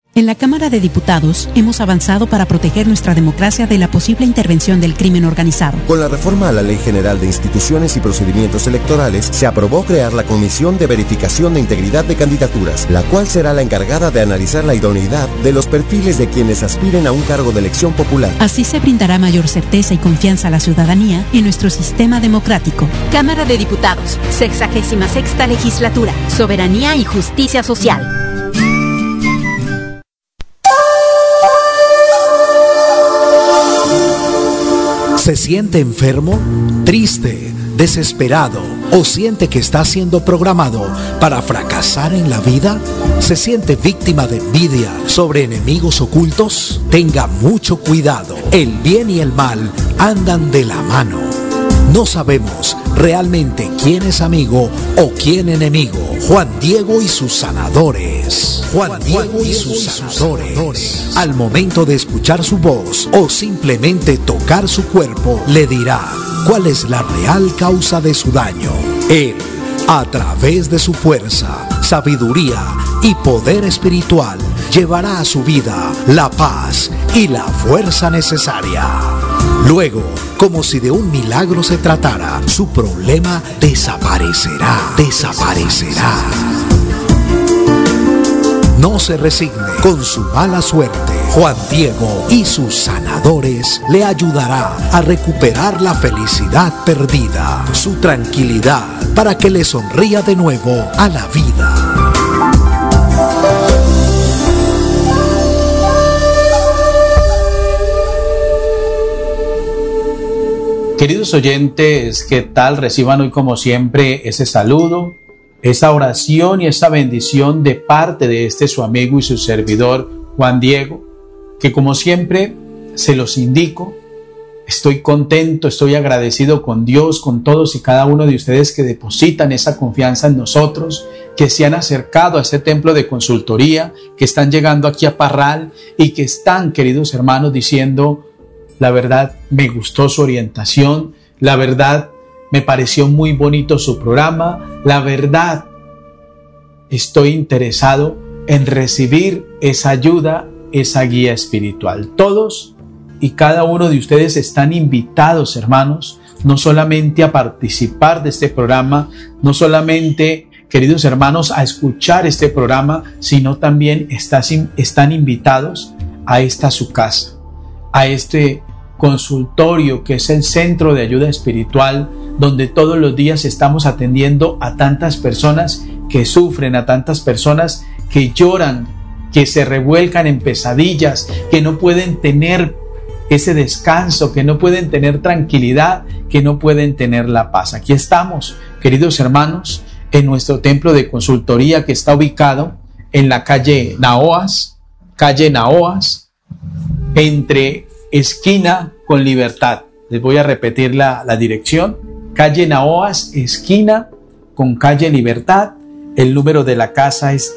En la Cámara de Diputados hemos avanzado para proteger nuestra democracia de la posible intervención del crimen organizado. Con la reforma a la Ley General de Instituciones y Procedimientos Electorales, se aprobó crear la Comisión de Verificación de Integridad de Candidaturas, la cual será la encargada de analizar la idoneidad de los perfiles de quienes aspiren a un cargo de elección popular. Así se brindará mayor certeza y confianza a la ciudadanía en nuestro sistema democrático. Cámara de Diputados, 66ª Legislatura, Soberanía y Justicia Social. ¿Se siente enfermo, triste, desesperado o siente que está siendo programado para fracasar en la vida? ¿Se siente víctima de envidia sobre enemigos ocultos? Tenga mucho cuidado. El bien y el mal andan de la mano. No sabemos realmente quién es amigo o quién enemigo. Juan Diego y sus sanadores. Juan Diego y sus sanadores. Al momento de escuchar su voz o simplemente tocar su cuerpo, le dirá cuál es la real causa de su daño. Él, a través de su fuerza, sabiduría y poder espiritual, llevará a su vida la paz y la fuerza necesaria. Luego, como si de un milagro se tratara, su problema desaparecerá. No se resigne con su mala suerte. Juan Diego y sus sanadores le ayudará a recuperar la felicidad perdida, su tranquilidad, para que le sonría de nuevo a la vida. Queridos oyentes, ¿qué tal? Reciban hoy como siempre ese saludo, esa oración y esa bendición de parte de su amigo y su servidor Juan Diego, que como siempre se los indico, estoy contento, estoy agradecido con Dios, con todos y cada uno de ustedes que depositan esa confianza en nosotros, que se han acercado a este templo de consultoría, que están llegando aquí a Parral y que están, queridos hermanos, diciendo: la verdad, me gustó su orientación. La verdad, me pareció muy bonito su programa. La verdad, estoy interesado en recibir esa ayuda, esa guía espiritual. Todos y cada uno de ustedes están invitados, hermanos, no solamente a participar de este programa, no solamente, queridos hermanos, a escuchar este programa, sino también están invitados a esta su casa, a este consultorio que es el centro de ayuda espiritual, donde todos los días estamos atendiendo a tantas personas que sufren, a tantas personas que lloran, que se revuelcan en pesadillas, que no pueden tener ese descanso, que no pueden tener tranquilidad, que no pueden tener la paz. Aquí estamos, queridos hermanos, en nuestro templo de consultoría que está ubicado en la calle Naoas, entre esquina con Libertad. Les voy a repetir la dirección: calle Naoas, esquina con calle Libertad. El número de la casa es